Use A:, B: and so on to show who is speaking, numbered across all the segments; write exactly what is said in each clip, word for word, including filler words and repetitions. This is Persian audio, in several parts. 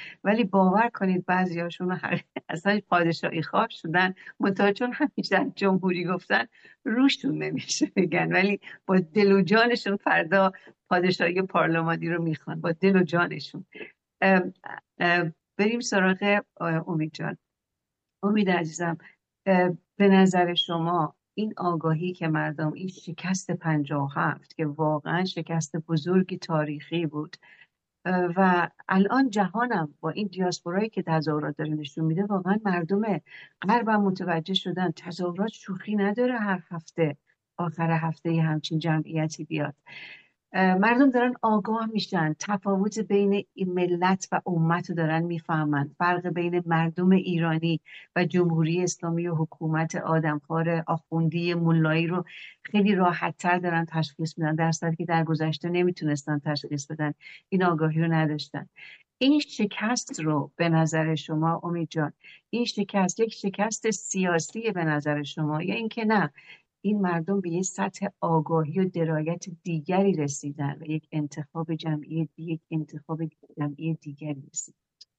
A: ولی باور کنید بعضیاشون هر اصلا پادشاهی خواه شدن، منتها چون همیشه جمهوری گفتن روشون نمیشه بگن، ولی با دل و جانشون فردا پادشاهی پارلمانی رو میخوان با دل و جانشون. ام ام بریم سراغ امید جان. امید عزیزم، به نظر شما این آگاهی که مردم، این شکست پنجاه و هفت که واقعا شکست بزرگی تاریخی بود و الان جهانم با این دیاسپورایی که تظاهرات داره نشون میده، واقعا مردم غرب هم متوجه شدن تظاهرات شوخی نداره، هر هفته آخر هفته همچین جمعیتی بیاد. مردم دارن آگاه میشن، تفاوت بین ملت و امت رو دارن میفهمن، فرق بین مردم ایرانی و جمهوری اسلامی و حکومت آدمخوار آخوندی ملایی رو خیلی راحت تر دارن تشخیص میدن، در صورتی که در گذشته نمیتونستن تشخیص بدن، این آگاهی رو نداشتن. این شکست رو به نظر شما امید جان، این شکست یک شکست سیاسی به نظر شما، یا اینکه نه این مردم به یک سطح آگاهی و درایت دیگری رسیدن و یک انتخاب جمعی یک انتخاب جمعی دیگری رسیدن؟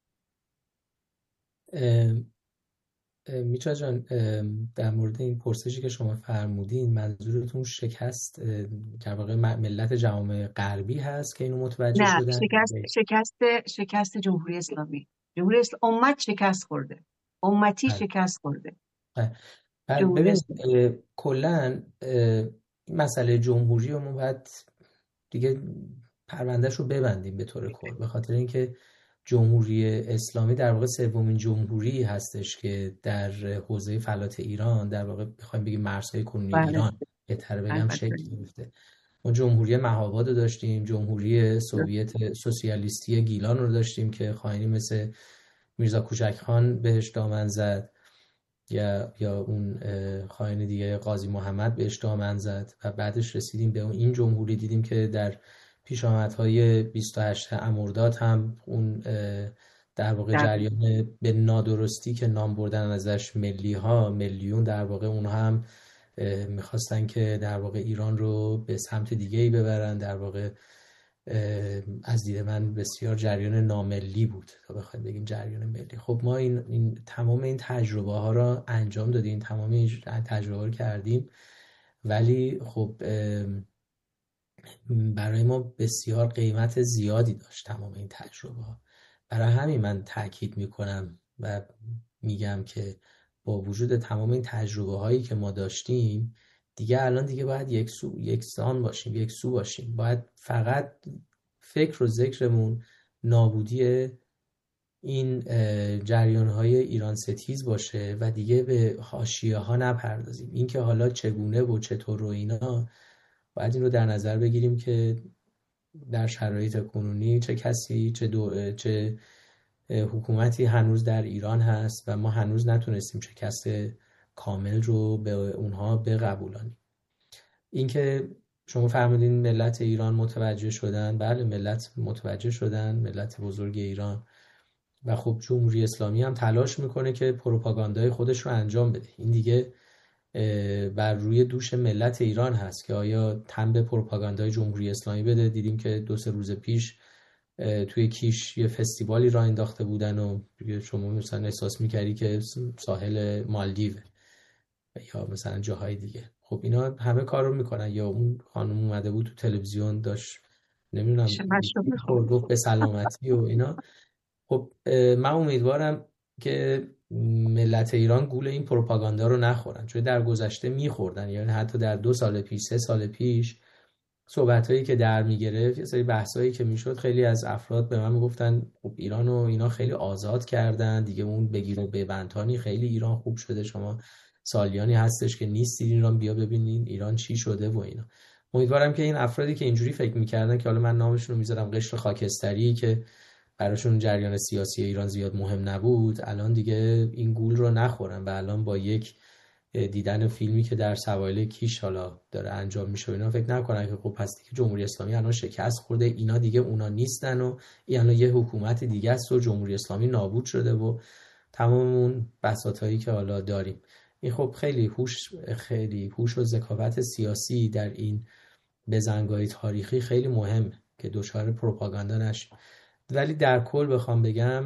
B: میترا جان، در مورد این پرسشی که شما فرمودین، منظورتون شکست در واقع ملت جوامع غربی هست که اینو متوجه
A: نه،
B: شدن؟
A: شکست شکست شکست جمهوری اسلامی. جمهوری اسلامی امت شکست خورده، امتی شکست خورده.
B: ببین کلا مسئله جمهوری رو ما باید دیگه پروندهش رو ببندیم به طور کل، به خاطر اینکه جمهوری اسلامی در واقع سومین جمهوری هستش که در حوزه فلات ایران، در واقع بخوایم بگیم مرزهای کنونی
A: بله.
B: ایران بهتره بگم شکل گرفته. ما جمهوری مهاباد رو داشتیم، جمهوری سوویت سوسیالیستی گیلان رو داشتیم که خائنی مثل میرزا کوچک خان بهش دامن زد، یا یا اون خائن دیگه قاضی محمد بهش دامن زد، و بعدش رسیدیم به این جمهوری، دیدیم که در پیشامدهای بیست و هشتم مرداد هم اون در واقع جریان به نادرستی که نام بردن ازش ملی ها میلیون، در واقع اونها هم میخواستن که در واقع ایران رو به سمت دیگه‌ای ببرن، در واقع از دید من بسیار جریان ناملی بود تا بخوایم بگیم جریان ملی. خب ما این, این تمام این تجربه ها را انجام دادیم، تمام این تجربه رو کردیم، ولی خب برای ما بسیار قیمت زیادی داشت تمام این تجربه ها. برای همین من تاکید میکنم و میگم که با وجود تمام این تجربه هایی که ما داشتیم، دیگه الان دیگه باید یک سو یکسان باشیم، یک سو باشیم. باید فقط فکر و ذکرمون نابودی این جریان های ایران ستیز باشه و دیگه به حاشیه ها نپردازیم. این که حالا چگونه و چطور و اینا، باید این رو در نظر بگیریم که در شرایط کنونی چه کسی چه, دو، چه حکومتی هنوز در ایران هست و ما هنوز نتونستیم شکست کامل رو به اونها بقبولانیم. این که شما فرمودین ملت ایران متوجه شدن، بله ملت متوجه شدن، ملت بزرگ ایران، و خب جمهوری اسلامی هم تلاش میکنه که پروپاگاندای خودش رو انجام بده. این دیگه بر روی دوش ملت ایران هست که آیا تن به پروپاگاندای جمهوری اسلامی بده. دیدیم که دو سه روز پیش توی کیش یه فستیوالی را انداخته بودن و شما مثلا احساس میکردی که ساحل مالدیوه یا مثلا جاهای دیگه. خب اینا همه کار رو میکنن. یا اون خانم اومده بود تو تلویزیون داشت نمیدونم گفت به سلامتی و اینا. خب من امیدوارم که ملت ایران گول این پروپاگاندا رو نخورن، چون در گذشته میخوردن. یعنی حتی در دو سال پیش سه سال پیش صحبتایی که در میگرفت، یه سری بحثایی که میشد، خیلی از افراد به من میگفتن خب ایران و اینا خیلی آزاد کردن دیگه، اون بگیر و ببندانی خیلی ایران خوب شده، شما سالیانی هستش که نیستید ایران، بیا ببینین ایران چی شده و اینا. امیدوارم که این افرادی که اینجوری فکر میکردن، که حالا من نامشون رو میذارم قشر خاکستری، که براشون جریان سیاسی ایران زیاد مهم نبود، الان دیگه این گول رو نخورن و الان با یک دیدن فیلمی که در سواحل کیش حالا داره انجام میشه اینا فکر نکنن که خب پس دیگه جمهوری اسلامی الان شکست خورده، اینا دیگه اونا نیستن و اینا یه حکومت دیگه است و جمهوری اسلامی نابود شده و تمام اون بساطایی که حالا داریم. این خب خیلی هوش خیلی هوش و ذکاوت سیاسی در این بزنگای تاریخی خیلی مهمه که دچار پروپاگاندا نشیم. ولی در کل بخوام بگم